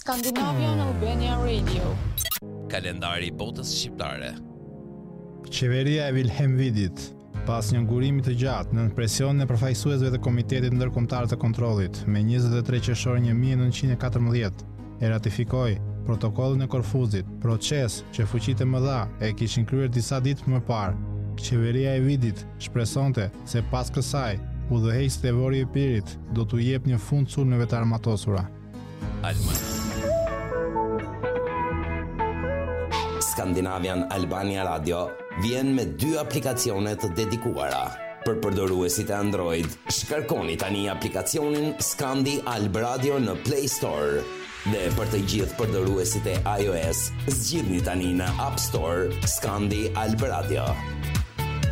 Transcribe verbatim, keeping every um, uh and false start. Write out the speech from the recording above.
Scandinavian Albania Radio. Kalendari i botës shqiptare. Qeveria e Wilhelm Widit, pas një ngurimi të gjatë nën presionin e përfaqësuesve të Komitetit Ndërkombëtar të Kontrollit, me njëzet e tre qershor një mijë e nëntëqind e katërmbëdhjetë, e ratifikoi protokollin e Korfuzit, proces që fuqitë e mëdha e kishin kryer disa ditë më parë. Qeveria e Widit shpresonte se pas kësaj, udhëheqësit e Vori i Pirit do t'u jep një fund sulmeve të armatosura. Albania. Scandinavian Albania Radio vjen me dy aplikacione të dedikuara. Për përdoruesit e Android, shkarkoni tani aplikacionin Scandi Alb Radio në Play Store. Dhe për të gjithë përdoruesit e iOS, zgjidhni tani në App Store Scandi Alb Radio.